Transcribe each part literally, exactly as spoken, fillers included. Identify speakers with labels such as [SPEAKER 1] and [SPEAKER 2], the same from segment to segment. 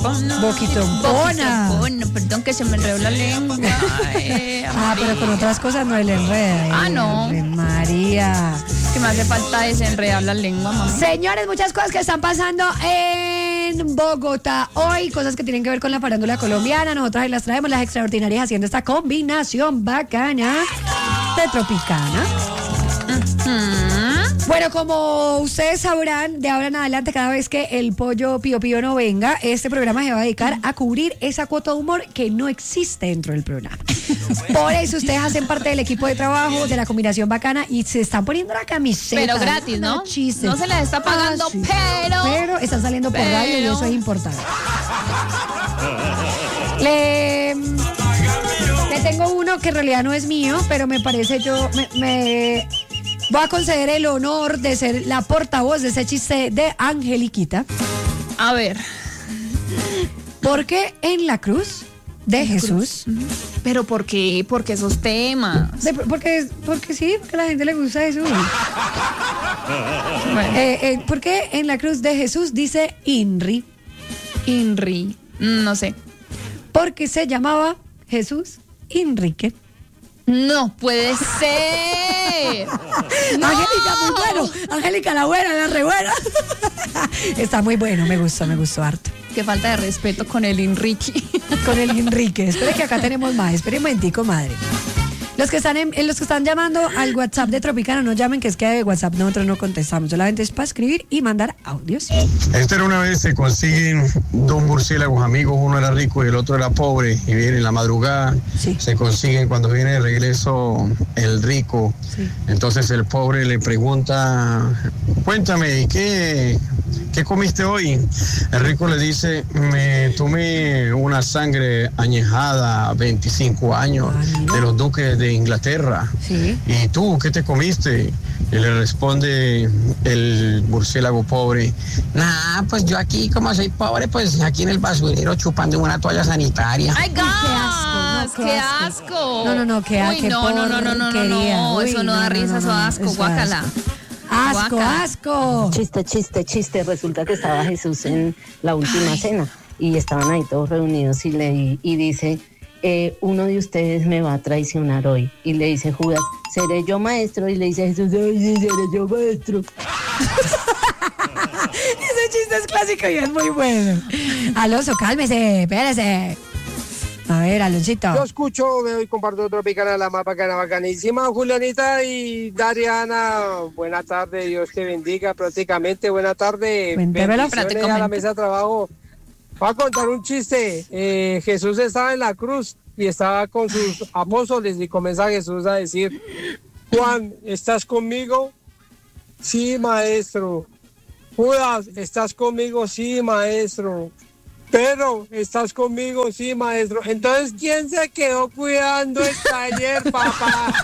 [SPEAKER 1] Boquitompona.
[SPEAKER 2] Boquitompona.
[SPEAKER 1] Boquitompona, perdón que se me enredó la lengua. Ay,
[SPEAKER 2] ah, pero con otras cosas no le enreda.
[SPEAKER 1] Ah, no.
[SPEAKER 2] Ay, María.
[SPEAKER 1] Que me hace falta desenredar la lengua, mamá.
[SPEAKER 2] Señores, muchas cosas que están pasando en Bogotá hoy, cosas que tienen que ver con la farándula colombiana. Nosotros ahí las traemos, las extraordinarias, haciendo esta combinación bacana de Tropicana. Uh-huh. Bueno, como ustedes sabrán, de ahora en adelante, cada vez que el pollo Pío Pío no venga, este programa se va a dedicar a cubrir esa cuota de humor que no existe dentro del programa. Por eso ustedes hacen parte del equipo de trabajo de la combinación bacana y se están poniendo la camiseta.
[SPEAKER 1] Pero gratis, ¿no?
[SPEAKER 2] Chistes.
[SPEAKER 1] No se les está pagando, ah, sí. pero...
[SPEAKER 2] Pero están saliendo por
[SPEAKER 1] pero...
[SPEAKER 2] radio y eso es importante. Le... Le tengo uno que en realidad no es mío, pero me parece yo... Me, me voy a conceder el honor de ser la portavoz de ese chiste de Angeliquita.
[SPEAKER 1] A ver.
[SPEAKER 2] Porque en la cruz de en Jesús...
[SPEAKER 1] Cruz. ¿Pero por qué? Porque esos temas.
[SPEAKER 2] De, porque, porque sí, porque a la gente le gusta Jesús. Bueno. Eh, eh, porque en la cruz de Jesús dice INRI.
[SPEAKER 1] INRI, no sé.
[SPEAKER 2] Porque se llamaba Jesús Enrique.
[SPEAKER 1] No puede ser.
[SPEAKER 2] No. Angélica, muy bueno. Angélica, la buena, la re buena. Está muy bueno, me gustó, me gustó harto.
[SPEAKER 1] Qué falta de respeto con el Enrique.
[SPEAKER 2] Con el Enrique. Espere que acá tenemos más. Espere un momentico, madre. Los que están en, los que están llamando al WhatsApp de Tropicana, no llamen, que es que de WhatsApp nosotros no contestamos. Solamente es para escribir y mandar audios.
[SPEAKER 3] Esta era una vez, se consiguen dos murciélagos amigos, uno era rico y el otro era pobre, y vienen en la madrugada, sí. Se consiguen cuando viene de regreso el rico. Sí. Entonces el pobre le pregunta, cuéntame, ¿qué, qué comiste hoy? El rico le dice, me tomé una sangre añejada, veinticinco años, ah, de los duques de de Inglaterra. Sí. ¿Y tú qué te comiste? Y le responde el murciélago pobre, nah, pues yo aquí como soy pobre, pues aquí en el basurero chupando una toalla sanitaria.
[SPEAKER 1] ¡Ay, gas! ¡Qué asco! No, ¡Qué asco!
[SPEAKER 2] No, no, no, qué asco.
[SPEAKER 1] Uy, no, no, no, no, no, no, no, eso no da risa, eso da asco, guácala.
[SPEAKER 2] Asco, asco.
[SPEAKER 4] Chiste, chiste, chiste. Resulta que estaba Jesús en la última Ay. cena y estaban ahí todos reunidos y, le, y, y dice... Eh, uno de ustedes me va a traicionar hoy. Y le dice Judas, ¿seré yo maestro? Y le dice Jesús, ay, sí, seré yo maestro.
[SPEAKER 2] Ese chiste es clásico y es muy bueno. Alonso, cálmese, espérese. A ver, Alonsito.
[SPEAKER 5] Yo escucho, veo y comparto Tropicana, la más bacana, bacanísima. Julianita y Dariana, buena tarde, Dios te bendiga. Prácticamente, buena tarde.
[SPEAKER 2] Cuéntemelo,
[SPEAKER 5] bendiciones a la mesa de trabajo. Voy a contar un chiste. Eh, Jesús estaba en la cruz y estaba con sus apóstoles y comienza Jesús a decir, Juan, ¿estás conmigo? Sí, maestro. Judas, ¿estás conmigo? Sí, maestro. Pedro, ¿estás conmigo? Sí, maestro. Entonces, ¿quién se quedó cuidando el taller, papá?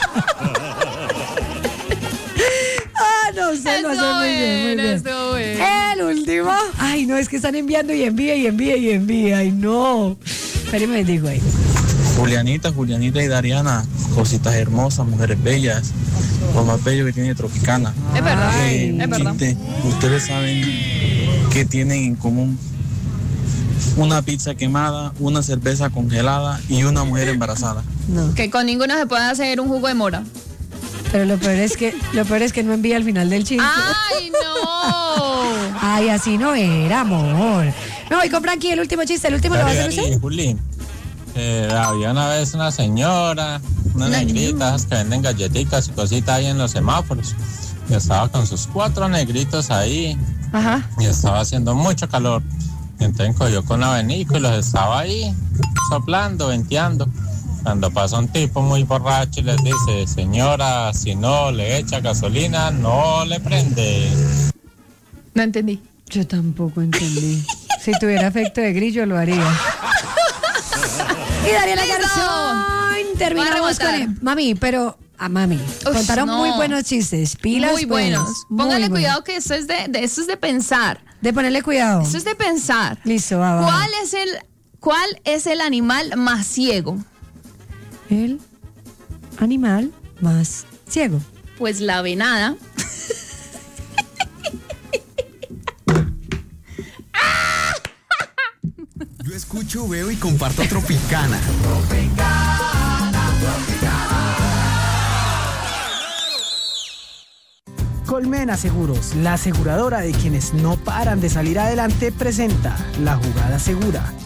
[SPEAKER 2] Ah, no sé, lo hace muy bien, muy bien. Bueno. El último. Ay, no, es que están enviando y envía y envía y envía. Ay, no. Espérenme, les digo ahí.
[SPEAKER 6] Julianita, Julianita y Dariana, cositas hermosas, mujeres bellas, lo más bello que tiene Tropicana.
[SPEAKER 1] Es verdad,
[SPEAKER 6] eh,
[SPEAKER 1] es verdad.
[SPEAKER 6] Chiste, ustedes saben que tienen en común una pizza quemada, una cerveza congelada y una mujer embarazada.
[SPEAKER 2] No.
[SPEAKER 1] Que con ninguno se puede hacer un jugo de mora.
[SPEAKER 2] Pero lo peor es que lo peor es que no envía al final del chiste.
[SPEAKER 1] ¡Ay, no!
[SPEAKER 2] Ay, así no era, amor. Me voy con Frankie, el último chiste. ¿El último lo va a hacer usted?
[SPEAKER 6] Juli, eh, había una vez una señora, una
[SPEAKER 2] no,
[SPEAKER 6] negrita,
[SPEAKER 2] no.
[SPEAKER 6] que venden galletitas y cositas ahí en los semáforos. Y estaba con sus cuatro negritos ahí.
[SPEAKER 2] Ajá.
[SPEAKER 6] Y estaba haciendo mucho calor. Y entonces cogió con abanico y los estaba ahí soplando, venteando. Cuando pasa un tipo muy borracho y les dice, señora, si no le echa gasolina, no le prende.
[SPEAKER 1] No entendí.
[SPEAKER 2] Yo tampoco entendí. Si tuviera efecto de grillo, lo haría. Y Dariana Garzón, terminamos con él. Mami, pero... A mami, Uf, contaron no. muy buenos chistes, pilas
[SPEAKER 1] muy buenos.
[SPEAKER 2] Pues,
[SPEAKER 1] Póngale
[SPEAKER 2] muy
[SPEAKER 1] cuidado
[SPEAKER 2] buenos.
[SPEAKER 1] que eso es de, de eso es de pensar.
[SPEAKER 2] De ponerle cuidado.
[SPEAKER 1] Eso es de pensar.
[SPEAKER 2] Listo, va, va.
[SPEAKER 1] ¿Cuál es el cuál es el animal más ciego?
[SPEAKER 2] El animal más ciego.
[SPEAKER 1] Pues la venada.
[SPEAKER 7] Yo escucho, veo y comparto Tropicana.
[SPEAKER 8] Tropicana, Tropicana.
[SPEAKER 9] Colmena Seguros, la aseguradora de quienes no paran de salir adelante, presenta La Jugada Segura